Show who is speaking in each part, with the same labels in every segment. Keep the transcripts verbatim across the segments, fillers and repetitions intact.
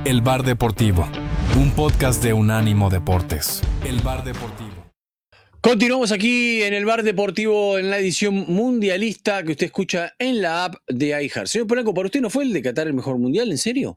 Speaker 1: El Bar Deportivo, un podcast de Unánimo Deportes. El Bar Deportivo.
Speaker 2: Continuamos aquí en el Bar Deportivo en la edición mundialista que usted escucha en la app de iHeart. Señor Polanco, ¿para usted no fue el de Qatar el mejor mundial? ¿En serio?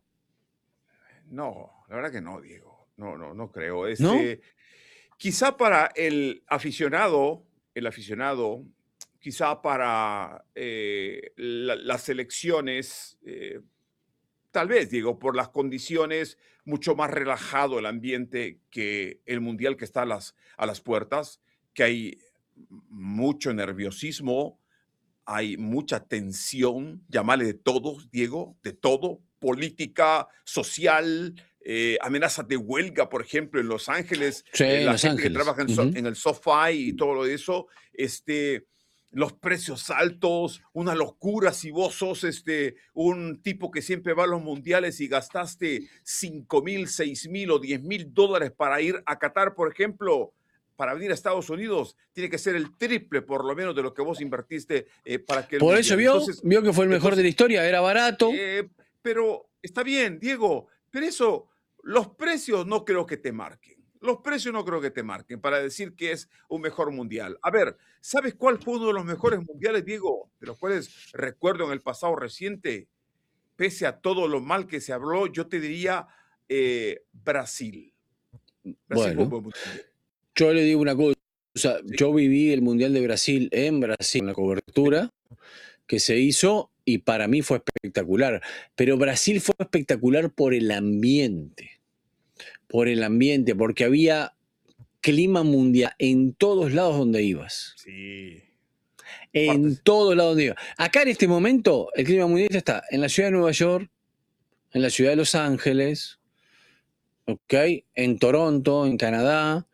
Speaker 3: No, la verdad que no, Diego. No, no, no creo.
Speaker 2: ¿No?
Speaker 3: Este, quizá para el aficionado, el aficionado, quizá para eh, la- las selecciones, eh, tal vez, Diego, por las condiciones, mucho más relajado el ambiente que el mundial que está a las, a las puertas, que hay mucho nerviosismo, hay mucha tensión, llámale de todo, Diego, de todo, política, social, eh, amenazas de huelga, por ejemplo, en Los Ángeles,
Speaker 2: Sí,
Speaker 3: eh,
Speaker 2: en
Speaker 3: la
Speaker 2: Los
Speaker 3: gente que
Speaker 2: Ángeles.
Speaker 3: trabaja en, so-
Speaker 2: Ujú.
Speaker 3: en el SoFi y todo lo de eso, este, los precios altos, una locura si vos sos este, un tipo que siempre va a los mundiales y gastaste cinco mil, seis mil o diez mil dólares para ir a Qatar, por ejemplo, para venir a Estados Unidos, tiene que ser el triple por lo menos de lo que vos invertiste eh, para que el
Speaker 2: Por eso
Speaker 3: mundial.
Speaker 2: vio,
Speaker 3: Entonces,
Speaker 2: vio que fue el mejor de la
Speaker 3: entonces
Speaker 2: historia, era barato.
Speaker 3: eh, pero está bien, Diego, pero eso, los precios no creo que te marquen. Los precios no creo que te marquen para decir que es un mejor mundial. A ver, ¿sabes cuál fue uno de los mejores mundiales, Diego? De los cuales recuerdo en el pasado reciente, pese a todo lo mal que se habló, yo te diría eh, Brasil. Brasil fue un
Speaker 2: Bueno,
Speaker 3: buen mundial.
Speaker 2: yo le digo una cosa.
Speaker 3: ¿Sí?
Speaker 2: Yo viví el Mundial de Brasil en Brasil, en la cobertura que se hizo, y para mí fue espectacular. Pero Brasil fue espectacular por el ambiente. Por el ambiente, porque había clima mundial en todos lados donde ibas.
Speaker 3: Sí. Aparte,
Speaker 2: En todos lados donde ibas. Acá en este momento, el clima mundial está en la ciudad de Nueva York, en la ciudad de Los Ángeles, ¿ok? En Toronto, en Canadá.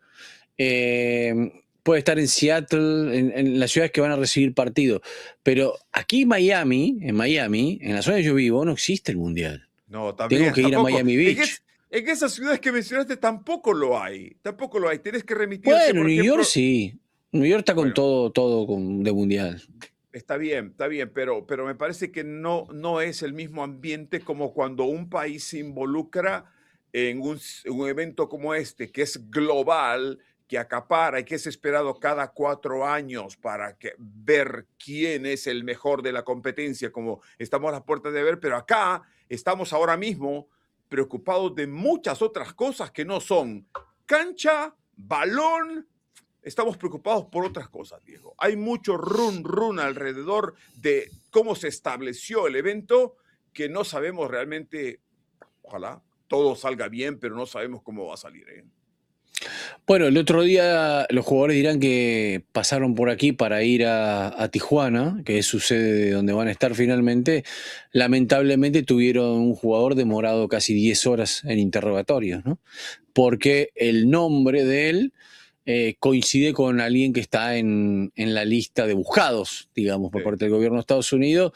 Speaker 2: Eh, puede estar en Seattle, en, en las ciudades que van a recibir partidos. Pero aquí en Miami, en Miami, en la zona donde yo vivo, no existe el mundial.
Speaker 3: no,
Speaker 2: Tengo
Speaker 3: también,
Speaker 2: que ir a
Speaker 3: tampoco.
Speaker 2: Miami
Speaker 3: En,
Speaker 2: Beach.
Speaker 3: es- en esas ciudades que mencionaste tampoco lo hay. Tampoco lo hay. Tienes que remitirte,
Speaker 2: Bueno,
Speaker 3: por
Speaker 2: New York
Speaker 3: ejemplo.
Speaker 2: sí. New York está con
Speaker 3: Bueno,
Speaker 2: todo, todo con, de mundial.
Speaker 3: está bien, está bien, pero, pero me parece que no, no es el mismo ambiente como cuando un país se involucra en un, s- un evento como este, que es global, que acapara y que es esperado cada cuatro años para que, ver quién es el mejor de la competencia, como estamos a las puertas de ver, pero acá estamos ahora mismo preocupados de muchas otras cosas que no son cancha, balón. Estamos preocupados por otras cosas, Diego. Hay mucho run run alrededor de cómo se estableció el evento que no sabemos realmente. Ojalá todo salga bien, pero no sabemos cómo va a salir, ¿eh?
Speaker 2: Bueno, el otro día los jugadores dirán que pasaron por aquí para ir a, a Tijuana, que es su sede donde van a estar finalmente. Lamentablemente tuvieron un jugador demorado casi diez horas en interrogatorios, ¿no? Porque el nombre de él eh, coincide con alguien que está en, en la lista de buscados, digamos, por
Speaker 3: Sí.
Speaker 2: parte del gobierno de Estados Unidos.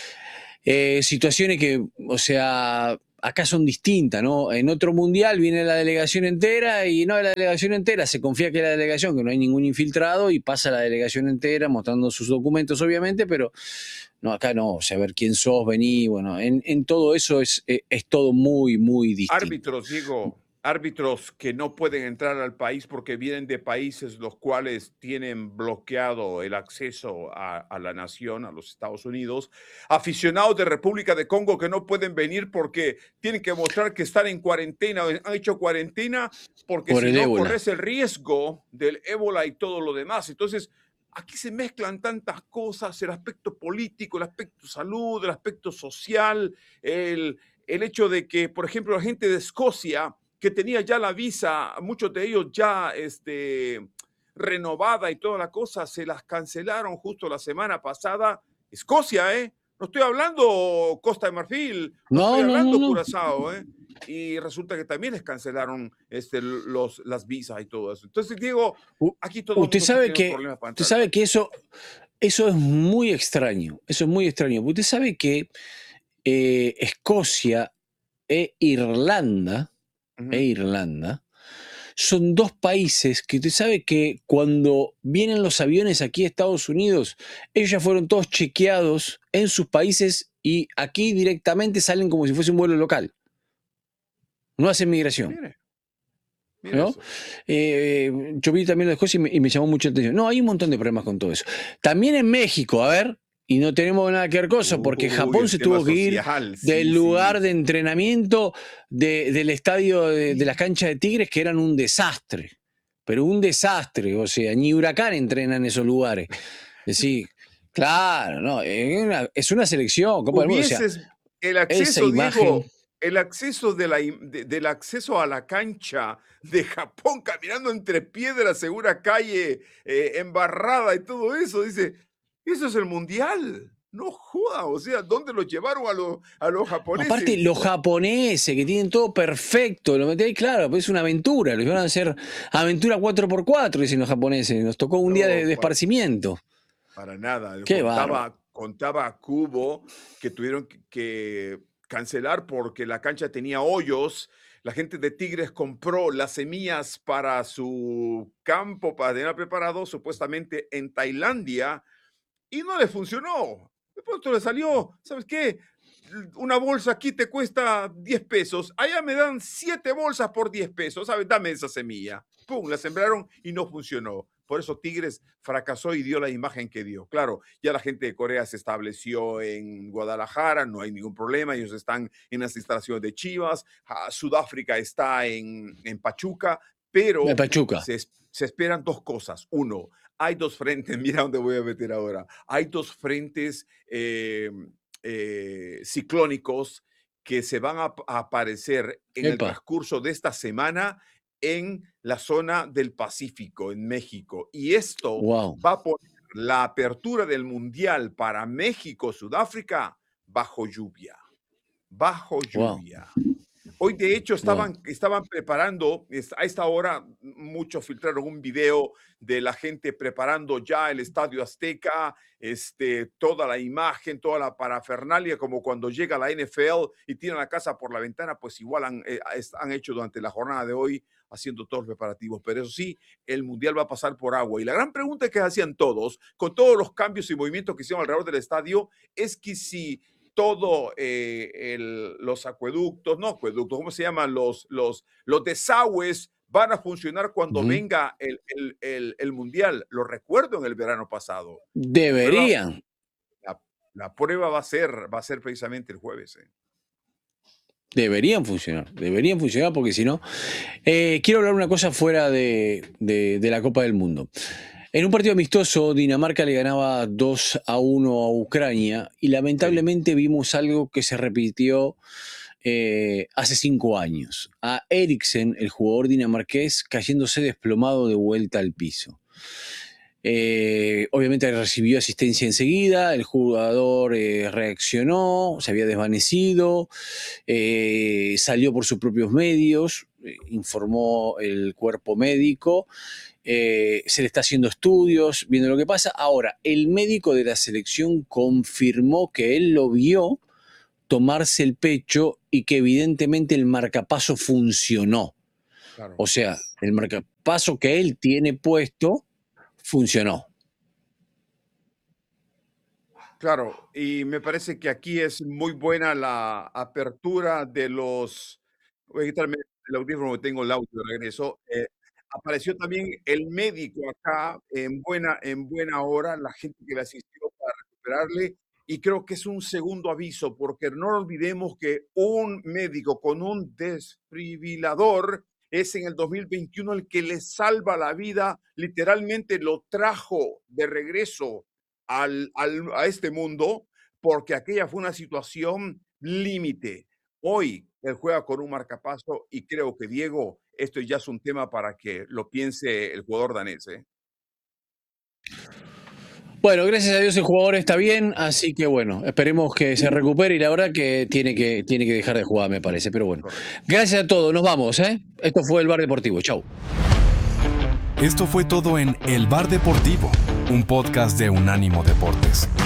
Speaker 2: Eh, situaciones que, o sea, acá son distintas, ¿no? En otro mundial viene la delegación entera y no la delegación entera, se confía que es la delegación, que no hay ningún infiltrado y pasa la delegación entera mostrando sus documentos, obviamente, pero no, acá no, o sea, ver quién sos, vení, bueno, en, en todo eso es, es, es todo muy, muy distinto.
Speaker 3: Árbitros, digo, árbitros que no pueden entrar al país porque vienen de países los cuales tienen bloqueado el acceso a, a la nación, a los Estados Unidos. Aficionados de República de Congo que no pueden venir porque tienen que mostrar que están en cuarentena, han hecho cuarentena, porque
Speaker 2: Por
Speaker 3: si
Speaker 2: el
Speaker 3: no
Speaker 2: ébola.
Speaker 3: corres el riesgo del ébola y todo lo demás. Entonces, aquí se mezclan tantas cosas, el aspecto político, el aspecto salud, el aspecto social, el, el hecho de que, por ejemplo, la gente de Escocia, que tenía ya la visa, muchos de ellos ya este, renovada y toda la cosa, se las cancelaron justo la semana pasada. Escocia, ¿eh? No estoy hablando Costa de Marfil, no estoy
Speaker 2: No, no, no,
Speaker 3: hablando
Speaker 2: no.
Speaker 3: Curazao, ¿eh? Y resulta que también les cancelaron este, los, las visas y todo eso. Entonces, Diego,
Speaker 2: U-
Speaker 3: aquí todo el
Speaker 2: Usted
Speaker 3: mundo está
Speaker 2: sabe
Speaker 3: teniendo
Speaker 2: que,
Speaker 3: problemas para
Speaker 2: usted
Speaker 3: entrar al
Speaker 2: sabe que
Speaker 3: país.
Speaker 2: eso, eso es muy extraño, eso es muy extraño. Usted sabe que eh, Escocia e Irlanda, e
Speaker 3: Ujú.
Speaker 2: Irlanda, son dos países que usted sabe que cuando vienen los aviones aquí a Estados Unidos, ellos ya fueron todos chequeados en sus países y aquí directamente salen como si fuese un vuelo local. No hacen migración.
Speaker 3: Mire, mire
Speaker 2: ¿No?
Speaker 3: eso.
Speaker 2: Eh, yo vi también las cosas y me, y me llamó mucho la atención. No, hay un montón de problemas con todo eso. También en México, a ver, y no tenemos nada que ver con eso, porque
Speaker 3: Uy,
Speaker 2: Japón
Speaker 3: el
Speaker 2: se
Speaker 3: tema
Speaker 2: tuvo que ir
Speaker 3: social,
Speaker 2: del
Speaker 3: sí,
Speaker 2: lugar
Speaker 3: sí.
Speaker 2: de entrenamiento de- del estadio de, de las
Speaker 3: Sí.
Speaker 2: canchas de Tigres, que eran un desastre. Pero un desastre, o sea, ni Huracán entrena en esos lugares. Es decir, claro, no, es una, es una selección, Copa del Mundo, o sea,
Speaker 3: Hubieses el
Speaker 2: esa
Speaker 3: acceso,
Speaker 2: imagen.
Speaker 3: Diego, el acceso de la, im- de- del acceso a la cancha de Japón caminando entre piedras en una calle eh, embarrada y todo eso, dice, eso es el mundial. No joda, o sea, ¿dónde los llevaron a, los a los
Speaker 2: Aparte,
Speaker 3: japoneses?
Speaker 2: los japoneses que tienen todo perfecto, lo metéis, claro, pues es una aventura, los van a hacer aventura cuatro por cuatro, dicen los japoneses. Nos tocó un día de,
Speaker 3: No,
Speaker 2: de
Speaker 3: para,
Speaker 2: esparcimiento.
Speaker 3: para nada.
Speaker 2: Qué bárbaro.
Speaker 3: Contaba, contaba a Cubo que tuvieron que, que cancelar porque la cancha tenía hoyos. La gente de Tigres compró las semillas para su campo, para tener preparado supuestamente en Tailandia, y no le funcionó. De pronto le salió, ¿sabes qué? Una bolsa aquí te cuesta diez pesos, allá me dan siete bolsas por diez pesos, ¿sabes? Dame esa semilla. Pum, la sembraron y no funcionó. Por eso Tigres fracasó y dio la imagen que dio. Claro, ya la gente de Corea se estableció en Guadalajara, no hay ningún problema, ellos están en las instalaciones de Chivas, ah, Sudáfrica está en, en Pachuca,
Speaker 2: De
Speaker 3: pero
Speaker 2: Pachuca.
Speaker 3: se, se esperan dos cosas. Uno, hay dos frentes, mira dónde voy a meter ahora. Hay dos frentes eh, eh, ciclónicos que se van a, a aparecer en el
Speaker 2: Epa.
Speaker 3: transcurso de esta semana en la zona del Pacífico, en México. Y esto
Speaker 2: Wow.
Speaker 3: va a poner la apertura del Mundial para México, Sudáfrica, bajo lluvia. Bajo
Speaker 2: Wow.
Speaker 3: lluvia. Hoy, de hecho,
Speaker 2: Wow.
Speaker 3: estaban, estaban preparando, es- a esta hora, muchos filtraron un video de la gente preparando ya el Estadio Azteca, este, toda la imagen, toda la parafernalia, como cuando llega la N F L y tiran la casa por la ventana, pues igual han, eh, es- han hecho durante la jornada de hoy, haciendo todos los preparativos. Pero eso sí, el Mundial va a pasar por agua. Y la gran pregunta que hacían todos, con todos los cambios y movimientos que hicieron alrededor del estadio, es que si todo eh, el- los acueductos, no acueductos, ¿cómo se llaman? Los, los, los desagües van a funcionar cuando
Speaker 2: Ujú.
Speaker 3: venga el, el- el- el Mundial. Lo recuerdo en el verano pasado. La prueba,
Speaker 2: Deberían.
Speaker 3: la, la prueba va a ser, va a ser precisamente el jueves. eh.
Speaker 2: Deberían funcionar. Deberían funcionar porque si no. Eh, quiero hablar una cosa fuera de, de- de la Copa del Mundo. En un partido amistoso, Dinamarca le ganaba dos a uno a Ucrania y
Speaker 3: Sí,
Speaker 2: lamentablemente vimos algo que se repitió eh, hace cinco años. A Eriksen, el jugador dinamarqués, cayéndose desplomado de vuelta al piso. Eh, obviamente recibió asistencia enseguida, el jugador eh, reaccionó, se había desvanecido, eh, salió por sus propios medios, eh, informó el cuerpo médico, eh, se le está haciendo estudios, viendo lo que pasa. Ahora, el médico de la selección confirmó que él lo vio tomarse el pecho y que evidentemente el marcapaso funcionó.
Speaker 3: claro.
Speaker 2: O sea, el marcapaso que él tiene puesto funcionó.
Speaker 3: Claro, y me parece que aquí es muy buena la apertura de los. Voy a quitarme el audífono, que tengo el audio de regreso. Eh, apareció también el médico acá en buena, en buena hora, la gente que le asistió para recuperarle, y creo que es un segundo aviso, porque no olvidemos que un médico con un desfibrilador es en el dos mil veintiuno el que le salva la vida, literalmente lo trajo de regreso al, al- a este mundo, porque aquella fue una situación límite. Hoy él juega con un marcapaso y creo que, Diego, esto ya es un tema para que lo piense el jugador danés. ¿eh?
Speaker 2: Bueno, gracias a Dios el jugador está bien, así que bueno, esperemos que se recupere y la verdad que tiene que, tiene que dejar de jugar, me parece. Pero bueno,
Speaker 3: Correcto.
Speaker 2: gracias a todos, nos vamos, ¿eh? Esto fue el Bar Deportivo, chau.
Speaker 1: Esto fue todo en El Bar Deportivo, un podcast de Unánimo Deportes.